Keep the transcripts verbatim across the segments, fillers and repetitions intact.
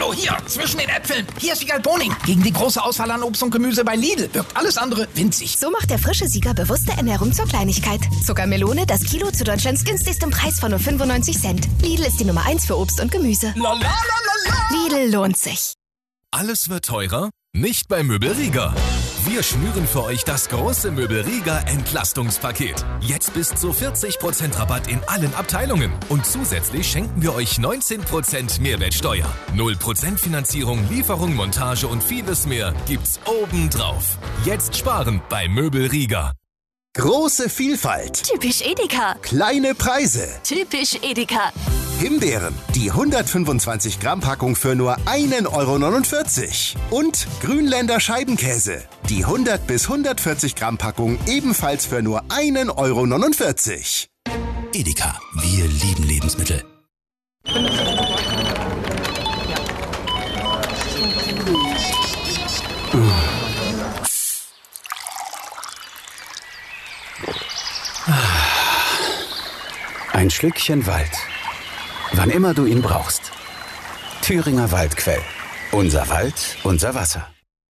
Hallo, hier, zwischen den Äpfeln. Hier ist Siegal Boning. Gegen die große Auswahl an Obst und Gemüse bei Lidl wirkt alles andere winzig. So macht der frische Sieger bewusste Ernährung zur Kleinigkeit. Zuckermelone, das Kilo zu Deutschlands günstigstem Preis von nur fünfundneunzig Cent. Lidl ist die Nummer eins für Obst und Gemüse. La, la, la, la, la. Lidl lohnt sich. Alles wird teurer? Nicht bei Möbel Rieger. Wir schnüren für euch das große Möbel Rieger Entlastungspaket. Jetzt bis zu vierzig Prozent Rabatt in allen Abteilungen. Und zusätzlich schenken wir euch neunzehn Prozent Mehrwertsteuer. null Prozent Finanzierung, Lieferung, Montage und vieles mehr gibt's obendrauf. Jetzt sparen bei Möbel Rieger. Große Vielfalt. Typisch Edeka. Kleine Preise. Typisch Edeka. Himbeeren, die hundertfünfundzwanzig Gramm Packung für nur ein Euro neunundvierzig. Und Grünländer Scheibenkäse, die hundert bis hundertvierzig Gramm Packung ebenfalls für nur ein Euro neunundvierzig. Edeka, wir lieben Lebensmittel. Ein Schlückchen Wald. Wann immer du ihn brauchst. Thüringer Waldquell. Unser Wald, unser Wasser.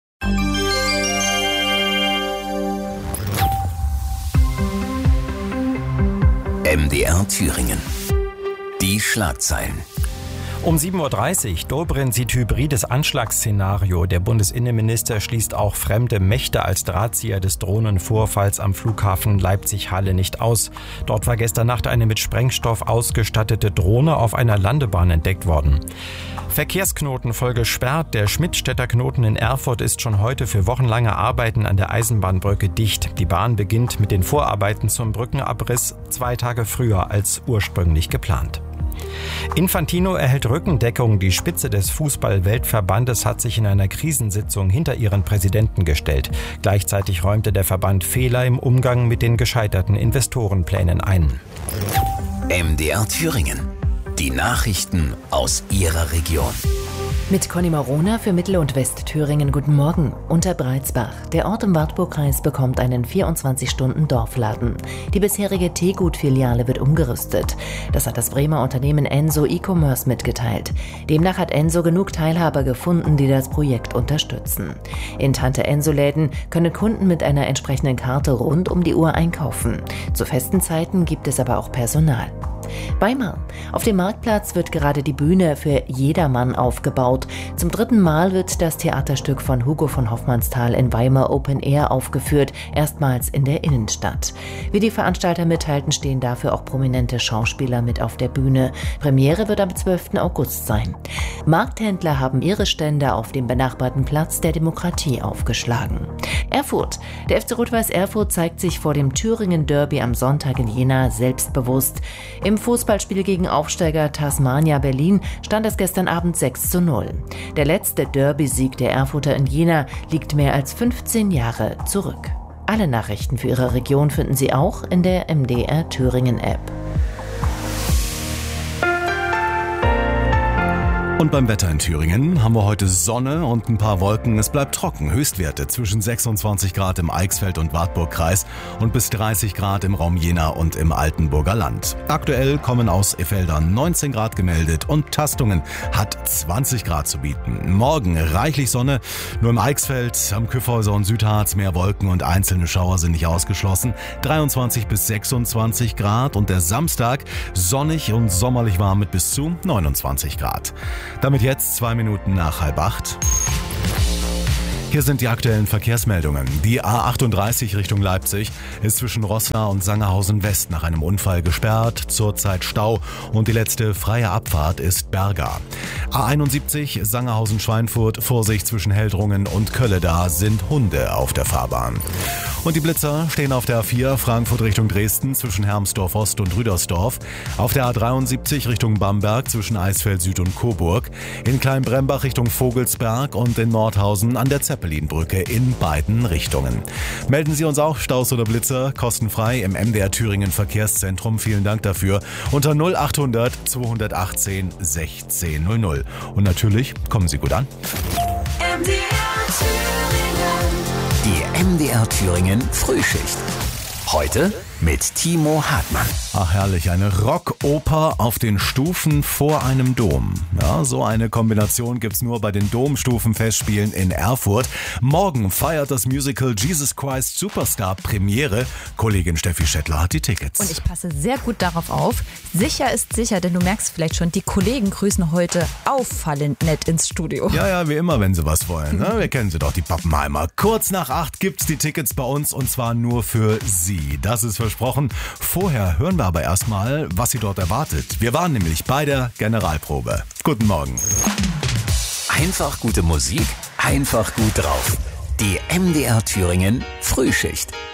M D R Thüringen. Die Schlagzeilen. Um sieben Uhr dreißig, Dobrindt sieht hybrides Anschlagsszenario. Der Bundesinnenminister schließt auch fremde Mächte als Drahtzieher des Drohnenvorfalls am Flughafen Leipzig-Halle nicht aus. Dort war gestern Nacht eine mit Sprengstoff ausgestattete Drohne auf einer Landebahn entdeckt worden. Verkehrsknoten voll gesperrt. Der Schmidtstädter Knoten in Erfurt ist schon heute für wochenlange Arbeiten an der Eisenbahnbrücke dicht. Die Bahn beginnt mit den Vorarbeiten zum Brückenabriss zwei Tage früher als ursprünglich geplant. Infantino erhält Rückendeckung. Die Spitze des Fußball-Weltverbandes hat sich in einer Krisensitzung hinter ihren Präsidenten gestellt. Gleichzeitig räumte der Verband Fehler im Umgang mit den gescheiterten Investorenplänen ein. M D R Thüringen. Die Nachrichten aus Ihrer Region. Mit Conny Marona für Mittel- und Westthüringen. Guten Morgen. Unterbreitsbach. Der Ort im Wartburgkreis bekommt einen vierundzwanzig-Stunden-Dorfladen. Die bisherige Teegut-Filiale wird umgerüstet. Das hat das Bremer Unternehmen Enso E-Commerce mitgeteilt. Demnach hat Enso genug Teilhaber gefunden, die das Projekt unterstützen. In Tante-Enso-Läden können Kunden mit einer entsprechenden Karte rund um die Uhr einkaufen. Zu festen Zeiten gibt es aber auch Personal. Weimar. Auf dem Marktplatz wird gerade die Bühne für Jedermann aufgebaut. Zum dritten Mal wird das Theaterstück von Hugo von Hofmannsthal in Weimar Open Air aufgeführt, erstmals in der Innenstadt. Wie die Veranstalter mitteilten, stehen dafür auch prominente Schauspieler mit auf der Bühne. Premiere wird am zwölften August sein. Markthändler haben ihre Stände auf dem benachbarten Platz der Demokratie aufgeschlagen. Erfurt. Der F C Rot-Weiß Erfurt zeigt sich vor dem Thüringen-Derby am Sonntag in Jena selbstbewusst. Im Fußballspiel gegen Aufsteiger Tasmania Berlin stand es gestern Abend sechs zu null. Der letzte Derby-Sieg der Erfurter in Jena liegt mehr als fünfzehn Jahre zurück. Alle Nachrichten für Ihre Region finden Sie auch in der M D R Thüringen App. Und beim Wetter in Thüringen haben wir heute Sonne und ein paar Wolken. Es bleibt trocken. Höchstwerte zwischen sechsundzwanzig Grad im Eichsfeld- und Wartburgkreis und bis dreißig Grad im Raum Jena und im Altenburger Land. Aktuell kommen aus Effeldern neunzehn Grad gemeldet und Tastungen hat zwanzig Grad zu bieten. Morgen reichlich Sonne, nur im Eichsfeld, am Kyffhäuser und Südharz mehr Wolken und einzelne Schauer sind nicht ausgeschlossen. dreiundzwanzig bis sechsundzwanzig Grad und der Samstag sonnig und sommerlich warm mit bis zu neunundzwanzig Grad. Damit jetzt zwei Minuten nach halb acht. Hier sind die aktuellen Verkehrsmeldungen. Die A achtunddreißig Richtung Leipzig ist zwischen Roßla und Sangerhausen West nach einem Unfall gesperrt, zurzeit Stau und die letzte freie Abfahrt ist Berga. A einundsiebzig Sangerhausen-Schweinfurt, Vorsicht zwischen Heldrungen und Kölle, da sind Hunde auf der Fahrbahn. Und die Blitzer stehen auf der A vier Frankfurt Richtung Dresden zwischen Hermsdorf Ost und Rüdersdorf, auf der A dreiundsiebzig Richtung Bamberg zwischen Eisfeld Süd und Coburg, in Kleinbrembach Richtung Vogelsberg und in Nordhausen an der Zeppelinbrücke in beiden Richtungen. Melden Sie uns auch Staus oder Blitzer kostenfrei im M D R Thüringen Verkehrszentrum. Vielen Dank dafür unter null achthundert zweihundertachtzehn sechzehn null null. Und natürlich kommen Sie gut an. M D R Thüringen. Die M D R Thüringen Frühschicht. Heute mit Timo Hartmann. Ach herrlich, eine Rockoper auf den Stufen vor einem Dom. Ja, so eine Kombination gibt's nur bei den Domstufenfestspielen in Erfurt. Morgen feiert das Musical Jesus Christ Superstar Premiere. Kollegin Steffi Schettler hat die Tickets. Und ich passe sehr gut darauf auf. Sicher ist sicher, denn du merkst vielleicht schon, die Kollegen grüßen heute auffallend nett ins Studio. Ja, ja, wie immer, wenn sie was wollen. Ne? Wir kennen sie doch, die Pappenheimer. Kurz nach acht gibt's die Tickets bei uns und zwar nur für Sie. Das ist versprochen. Vorher hören wir aber erstmal, was Sie dort erwartet. Wir waren nämlich bei der Generalprobe. Guten Morgen. Einfach gute Musik, einfach gut drauf. Die M D R Thüringen Frühschicht.